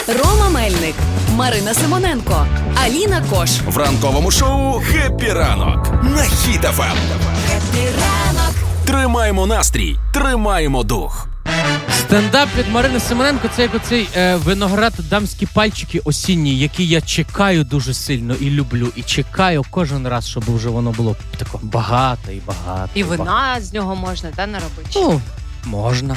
Рома Мельник, Марина Симоненко, Аліна Кош. В ранковому шоу «Хеппі ранок» на Хіт FM. Хеппі ранок. Тримаємо настрій, тримаємо дух. Стендап від Марини Симоненко – це як оцей виноград дамські пальчики осінні, які я чекаю дуже сильно і люблю. І чекаю кожен раз, щоб вже воно було тако багато і багато. І вина з нього можна, наробити? Ну, можна.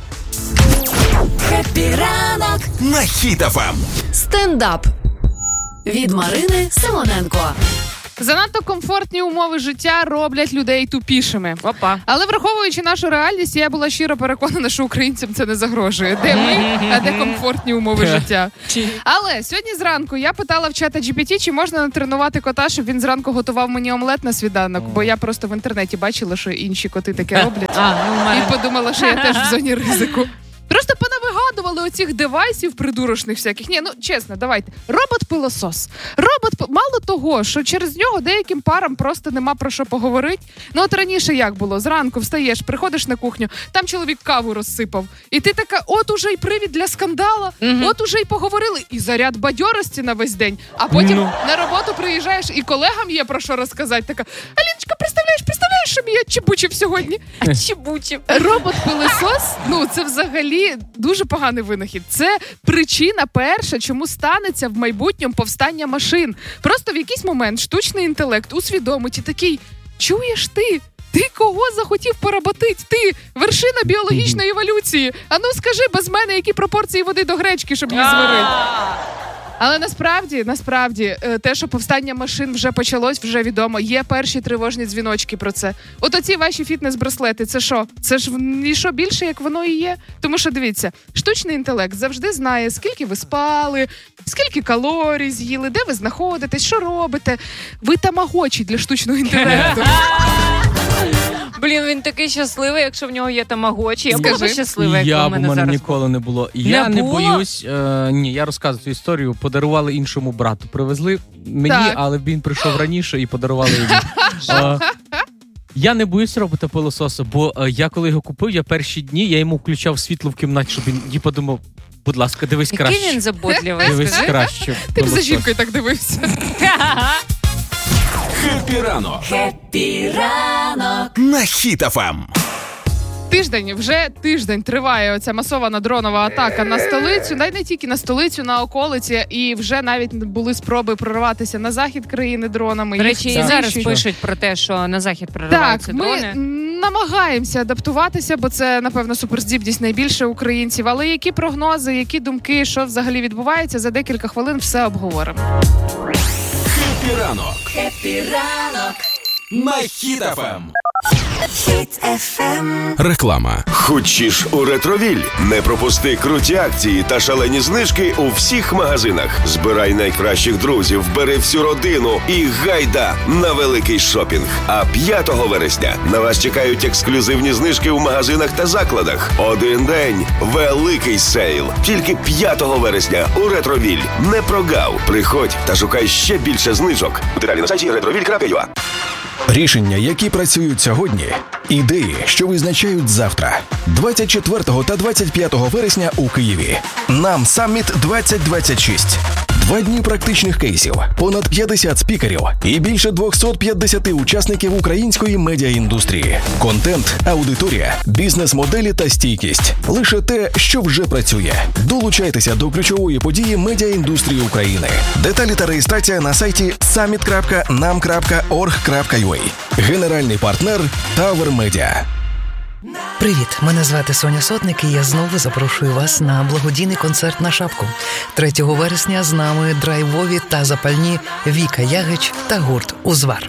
Хеппі ранок На Хіт FM. Стендап від Марини Симоненко. Занадто комфортні умови життя роблять людей тупішими. Опа. Але враховуючи нашу реальність, я була щиро переконана, що українцям це не загрожує. Де ми, а де комфортні умови життя. Але сьогодні зранку я питала в чата GPT, чи можна натренувати кота, щоб він зранку готував мені омлет на сніданок, бо я просто в інтернеті бачила, що інші коти таке роблять. І подумала, що я теж в зоні ризику. Просто понавигадували оцих девайсів придурочних всяких. Ні, ну чесно, давайте. Робот-пилосос. Мало того, що через нього деяким парам просто нема про що поговорити. Ну от раніше як було? Зранку встаєш, приходиш на кухню, там чоловік каву розсипав. І ти така, от уже й привід для скандала, от уже й поговорили. І заряд бадьорості на весь день. А потім на роботу приїжджаєш, і колегам є про що розказати. Така, Аліночка, представляєш, що мій чебучив сьогодні? А чебучив. Робот-пилосос, ну це взагалі дуже поганий винахід. Це причина перша, чому станеться в майбутньому повстання машин. Просто в якийсь момент штучний інтелект усвідомить і такий, чуєш ти? Ти кого захотів поработить? Ти вершина біологічної еволюції. А ну скажи без мене, які пропорції води до гречки, щоб її зварити. Але насправді, те, що повстання машин вже почалось, вже відомо. Є перші тривожні дзвіночки про це. От оці ваші фітнес-браслети, це що? Це ж ніщо більше, як воно і є? Тому що, дивіться, штучний інтелект завжди знає, скільки ви спали, скільки калорій з'їли, де ви знаходитесь, що робите. Ви тамагочі для штучного інтелекту. Блін, він такий щасливий, якщо в нього є тамагочі. Я була щаслива, як у мене зараз. Ніколи не було. Я не боюсь. Ні, я розказую цю історію. Подарували іншому брату. Привезли мені, але він прийшов раніше і подарували йому. Я не боюсь робота-пилососа, бо я коли його купив, я перші дні, я йому включав світло в кімнаті, щоб він подумав, будь ласка, дивись краще. Який він заботливий. Дивись краще. Ти б за жінкою так дивився. Хеппі ранок. Хеппі ранок На Хіт FM. Тиждень триває оця масована дронова атака на столицю, не тільки на столицю, на околиці, і вже навіть були спроби прорватися на захід країни дронами. До речі, і зараз пишуть про те, що на захід прориваються дрони. Так, ми намагаємося адаптуватися, бо це, напевно, суперздібність найбільше українців. Але які прогнози, які думки, що взагалі відбувається, за декілька хвилин все обговоримо. Хеппі ранок. Хеппі ранок На Хіт FM. Хіт FM. Реклама. Хочеш у Ретровіль? Не пропусти круті акції та шалені знижки у всіх магазинах. Збирай найкращих друзів, бери всю родину і гайда на великий шопінг. А 5 вересня на вас чекають ексклюзивні знижки у магазинах та закладах. Один день – великий сейл. Тільки 5 вересня у Ретровіль. Не прогав. Приходь та шукай ще більше знижок. Деталі на сайті retroville.ua. Рішення, які працюють сьогодні. Ідеї, що визначають завтра. 24 та 25 вересня у Києві. Нам Саміт 2026. 2 дні практичних кейсів, понад 50 спікерів і більше 250 учасників української медіаіндустрії. Контент, аудиторія, бізнес-моделі та стійкість. Лише те, що вже працює. Долучайтеся до ключової події медіаіндустрії України. Деталі та реєстрація на сайті summit.nam.org.ua. Генеральний партнер Tower Media. Привіт, мене звати Соня Сотник, і я знову запрошую вас на благодійний концерт на шапку. 3 вересня з нами драйвові та запальні Віка Ягич та гурт «Узвар».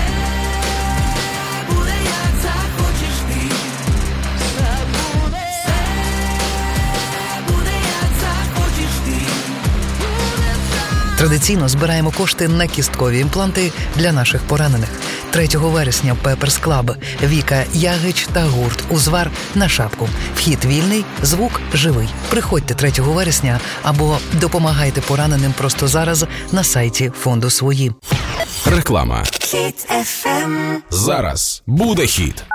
Традиційно збираємо кошти на кісткові імпланти для наших поранених. 3 вересня Пеперс Клаб, Віка Ягич та гурт «Узвар» на шапку. Вхід вільний, звук живий. Приходьте 3 вересня або допомагайте пораненим просто зараз на сайті фонду «Свої». Реклама. Хіт FM. Зараз буде хіт.